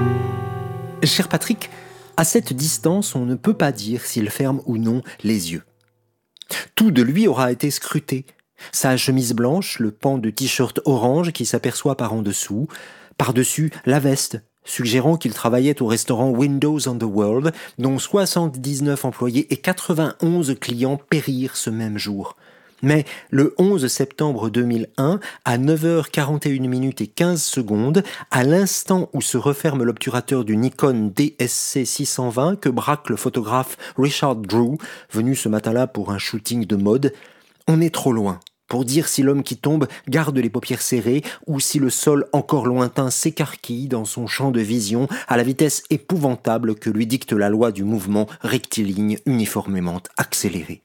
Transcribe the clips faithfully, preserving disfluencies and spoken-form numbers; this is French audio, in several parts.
Cher Patrick, à cette distance, on ne peut pas dire s'il ferme ou non les yeux. Tout de lui aura été scruté. Sa chemise blanche, le pan de t-shirt orange qui s'aperçoit par en dessous, par-dessus la veste, suggérant qu'il travaillait au restaurant Windows on the World, dont soixante-dix-neuf employés et quatre-vingt-onze clients périrent ce même jour. Mais le onze septembre deux mille un, à neuf heures quarante et une minutes et quinze secondes, à l'instant où se referme l'obturateur du Nikon D S C six cent vingt que braque le photographe Richard Drew, venu ce matin-là pour un shooting de mode, on est trop loin pour dire si l'homme qui tombe garde les paupières serrées ou si le sol encore lointain s'écarquille dans son champ de vision à la vitesse épouvantable que lui dicte la loi du mouvement rectiligne uniformément accéléré.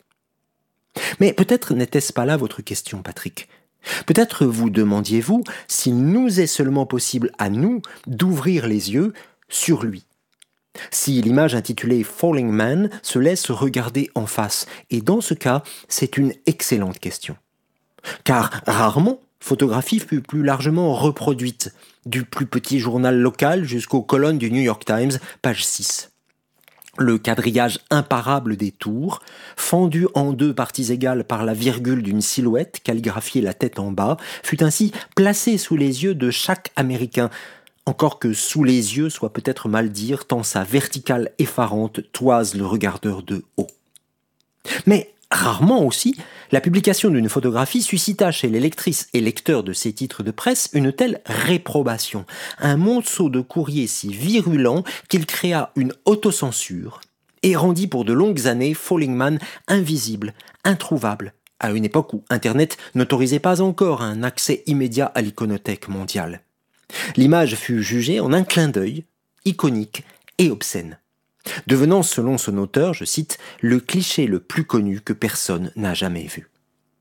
Mais peut-être n'était-ce pas là votre question, Patrick. Peut-être vous demandiez-vous s'il nous est seulement possible à nous d'ouvrir les yeux sur lui. Si l'image intitulée Falling Man se laisse regarder en face, et dans ce cas, c'est une excellente question. Car rarement, photographie fut plus largement reproduite, du plus petit journal local jusqu'aux colonnes du New York Times, page six. Le quadrillage imparable des tours, fendu en deux parties égales par la virgule d'une silhouette calligraphiée la tête en bas, fut ainsi placé sous les yeux de chaque Américain, encore que sous les yeux soit peut-être mal dire tant sa verticale effarante toise le regardeur de haut. Mais rarement aussi, la publication d'une photographie suscita chez les lectrices et lecteurs de ces titres de presse une telle réprobation, un monceau de courrier si virulent qu'il créa une autocensure et rendit pour de longues années Falling Man invisible, introuvable, à une époque où Internet n'autorisait pas encore un accès immédiat à l'iconothèque mondiale. L'image fut jugée en un clin d'œil, iconique et obscène, devenant, selon son auteur, je cite, « le cliché le plus connu que personne n'a jamais vu ».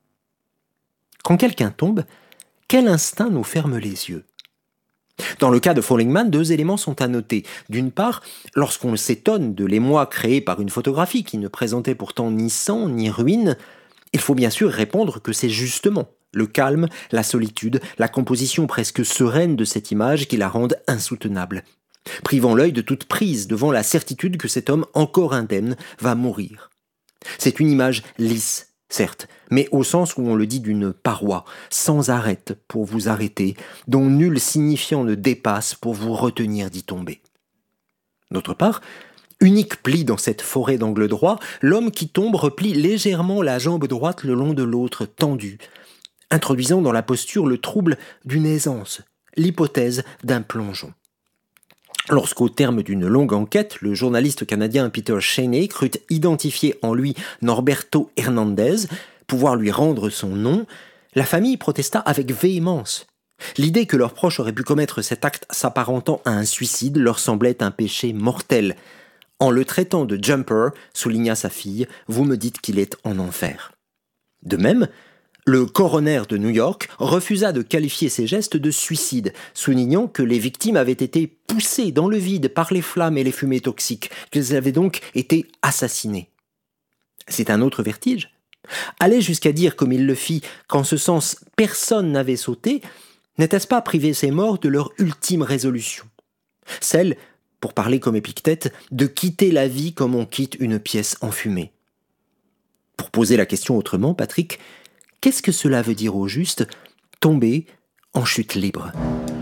Quand quelqu'un tombe, quel instinct nous ferme les yeux ? Dans le cas de Falling Man, deux éléments sont à noter. D'une part, lorsqu'on s'étonne de l'émoi créé par une photographie qui ne présentait pourtant ni sang ni ruine, il faut bien sûr répondre que c'est justement le calme, la solitude, la composition presque sereine de cette image qui la rendent insoutenable, privant l'œil de toute prise devant la certitude que cet homme encore indemne va mourir. C'est une image lisse, certes, mais au sens où on le dit d'une paroi, sans arête pour vous arrêter, dont nul signifiant ne dépasse pour vous retenir d'y tomber. D'autre part, unique pli dans cette forêt d'angle droit, l'homme qui tombe replie légèrement la jambe droite le long de l'autre tendue, introduisant dans la posture le trouble d'une aisance, l'hypothèse d'un plongeon. Lorsqu'au terme d'une longue enquête, le journaliste canadien Peter Cheney crut identifier en lui Norberto Hernandez, pouvoir lui rendre son nom, la famille protesta avec véhémence. L'idée que leurs proches auraient pu commettre cet acte s'apparentant à un suicide leur semblait un péché mortel. En le traitant de jumper, souligna sa fille, vous me dites qu'il est en enfer. De même, le coroner de New York refusa de qualifier ces gestes de suicide, soulignant que les victimes avaient été poussées dans le vide par les flammes et les fumées toxiques, qu'elles avaient donc été assassinées. C'est un autre vertige. Aller jusqu'à dire, comme il le fit, qu'en ce sens personne n'avait sauté, n'était-ce pas priver ces morts de leur ultime résolution ? Celle, pour parler comme Épictète, de quitter la vie comme on quitte une pièce enfumée. Pour poser la question autrement, Patrick, qu'est-ce que cela veut dire au juste, tomber en chute libre ?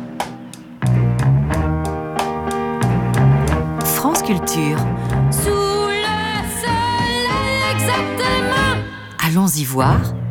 France Culture. Sous le soleil exactement. Allons y voir.